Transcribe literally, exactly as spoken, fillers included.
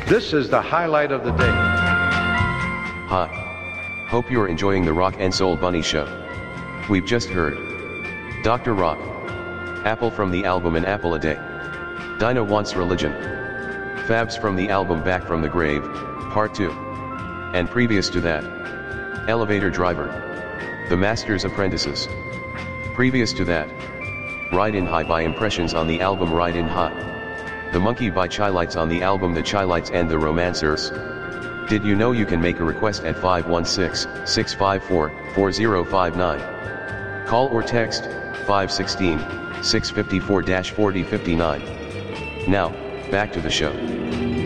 This is the highlight of the day. Hi. Hope you're enjoying the Rock and Soul Bunny Show. We've just heard Doctor Rock, Apple from the album An Apple a Day, Dinah Wants Religion, Fabs from the album Back from the Grave, Part two. And previous to that, Elevator Driver, The Master's Apprentices. Previous to that, Ride in High by Impressions on the album Ride in High. The Monkey by Chi-Lites on the album The Chi-Lites and the Romancers. Did you know you can make a request at five one six, six five four, four zero five nine? Call or text five one six, six five four, four zero five nine. Now, back to the show.